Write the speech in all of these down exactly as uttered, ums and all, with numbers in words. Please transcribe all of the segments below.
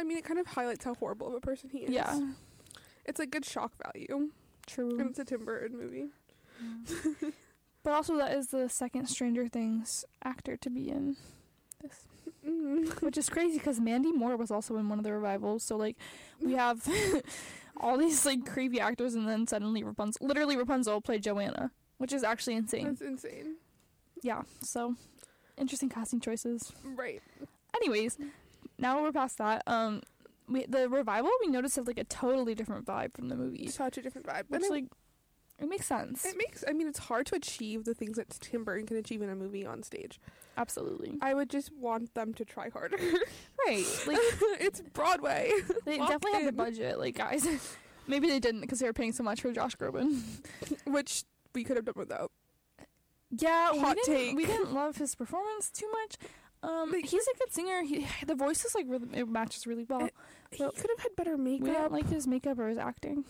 I mean, it kind of highlights how horrible of a person he is. Yeah. It's a good shock value. True. And it's a Tim Burton movie. Yeah. But also, that is the second Stranger Things actor to be in this. Mm. Which is crazy, because Mandy Moore was also in one of the revivals. So, like, we have all these, like, creepy actors, and then suddenly Rapunzel, literally Rapunzel played Joanna, which is actually insane. That's insane. Yeah, so, interesting casting choices. Right. Anyways, now we're past that. Um, we the revival, we noticed, has, like, a totally different vibe from the movie. Such a different vibe. Which, But like, it makes sense. It makes, I mean, it's hard to achieve the things that Tim Burton can achieve in a movie on stage. Absolutely. I would just want them to try harder. Right. Like, it's Broadway. they Lock definitely had the in. budget, like, guys. Maybe they didn't, because they were paying so much for Josh Groban. Which we could have done without. Yeah, Hot we didn't, take. we didn't love his performance too much. Um, Like, he's a good singer. He, the voice is, like, really, it matches really well. It- He But could have had better we makeup. didn't like his makeup or his acting.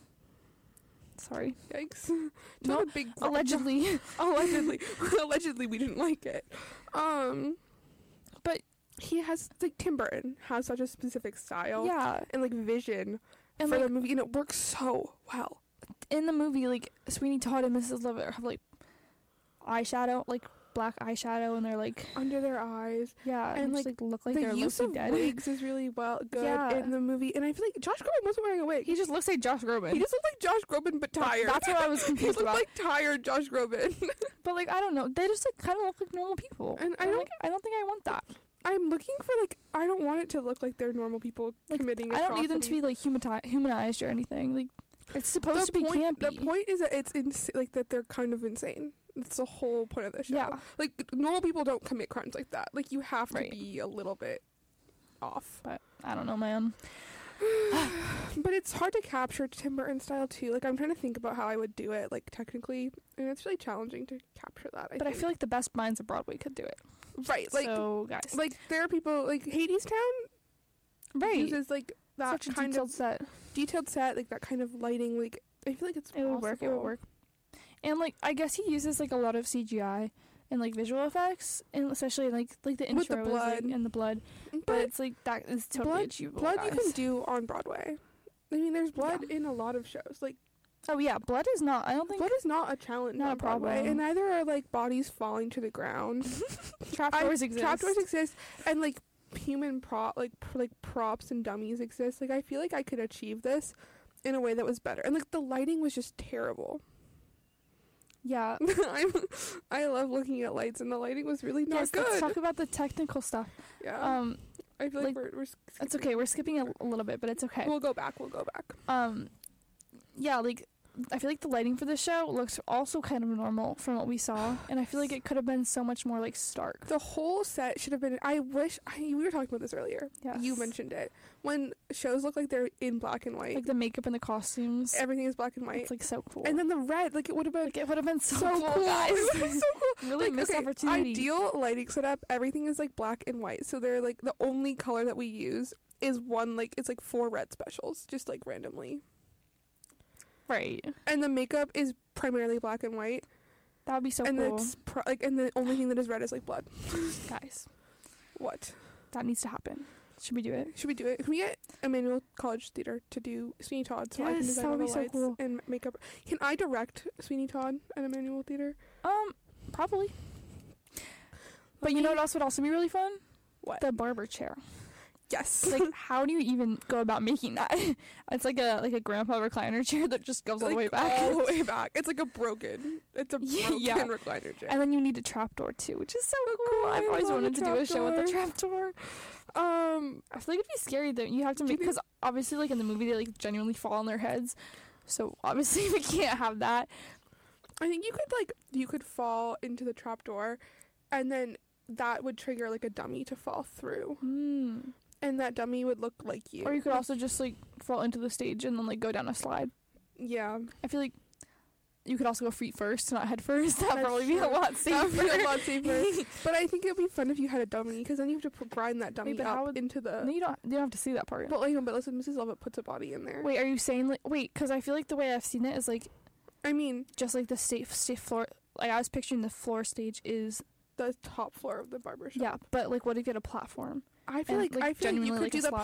Sorry. Yikes. No, Not a big Allegedly. allegedly. Allegedly, we didn't like it. Um, but he has, like, Tim Burton has such a specific style Yeah. and, like, vision And, for like, the movie, and it works so well. in the movie, like, Sweeney Todd and Missus Lovett have, like, eyeshadow, like, black eyeshadow, and they're, like, Under their eyes. yeah, And, and, like, like, look like the they're use low-key of dead. wigs is really well good Yeah. in the movie, and I feel like Josh Groban wasn't wearing a wig. He just looks like Josh Groban. He just looked like Josh Groban, but That- tired. that's what I was he confused looked about. like tired Josh Groban. But, like, I don't know. They just, like, kind of look like normal people. And I I'm don't- like, I don't think I want that. I'm looking for, like, I don't want it to look like they're normal people Like, committing I don't need them to be, atrocities. like, humani- humanized or anything. Like, it's supposed the to be point, campy. The point is that it's ins- like that they're kind of insane. That's the whole point of the show. Yeah. Like, normal people don't commit crimes like that. Like, you have to Right. be a little bit off. But I don't know, man. But it's hard to capture Tim Burton style too. Like, I'm trying to think about how I would do it, like, technically, and it's really challenging to capture that. I But I think. feel like the best minds of Broadway could do it. right, like, so, guys. like there are people like Hades Town right. uses like that Such a kind detailed of set. detailed set, like that kind of lighting. Like, I feel like it's It would work. It would possible. work. And, like, I guess he uses, like, a lot of C G I and, like, visual effects, and especially, like, like the intro With the is, like, blood. and the blood. But, But it's, like, that is totally blood, achievable, blood you guys. can do on Broadway. I mean, there's blood in a lot of shows. Like, Oh, yeah. Blood is not, I don't think... blood is not a challenge Not on a Broadway, problem. and neither are like bodies falling to the ground. Trapdoors I- exist. Trapdoors exist, and like human prop, like pr- like props and dummies exist. Like, I feel like I could achieve this in a way that was better, and like the lighting was just terrible. Yeah. I'm, I love looking at lights, and the lighting was really not Yes, good. let's talk about the technical stuff. yeah, Um, I feel like, like, we're, we're It's skipping- okay. We're skipping a, a little bit, but it's okay. We'll go back. We'll go back. Um, yeah, like, I feel like the lighting for this show looks also kind of normal from what we saw, and I feel like it could have been so much more, like, stark. The whole set should have been. I wish. I, we were talking about this earlier. Yes. You mentioned it. When shows look like they're in black and white, Like, the makeup and the costumes. everything is black and white. It's, like, so cool. And then the red, like, it would have been like, it would have been so, so cool, cool. guys. It would have been so cool. Really Like, missed okay, opportunity. Ideal lighting setup, everything is like black and white. So they're like the only color that we use is one, like, it's like four red specials, just like randomly. Right. And the makeup is primarily black and white. That would be so and cool. it's pro- like and the only thing that is red is like blood. Guys, What? that needs to happen. Should we do it? Should we do it? Can we get Emmanuel College Theater to do Sweeney Todd so I can Yes, design that all would the be so lights cool. and makeup? Can I direct Sweeney Todd at Emmanuel Theater? Um, probably. But you know what else would also be really fun? What? The barber chair. Yes. Like, how do you even go about making that? It's like a like a grandpa recliner chair that just goes all the way Like, back. all the way back. It's like a broken. It's a Yeah, broken yeah. recliner chair. And then you need a trapdoor too, which is so cool. I've I always love a wanted to do a show with a trapdoor. Um, I feel like it'd be scary that you have to Do make you because obviously, like in the movie, they like genuinely fall on their heads. So obviously, we can't have that. I think you could like you could fall into the trapdoor, and then that would trigger like a dummy to fall through, Hmm. and that dummy would look like you. Or you could also just like fall into the stage and then like go down a slide. yeah. I feel like you could also go feet first, not head first. That'd That's probably be a true. lot safer. That'd be a lot safer. But I think it'd be fun if you had a dummy, because then you have to put, grind that dummy Wait, but up how would- into the. No, you don't. You don't have to see that part. But like, no, but listen, Missus Lovett puts a body in there. Wait, are you saying like wait? Because I feel like the way I've seen it is like I mean, just like the state state floor. Like I was picturing the floor stage is the top floor of the barber shop. yeah, but like what if you get a platform? I feel And, like, like, I feel like you genuinely could like do a the slide.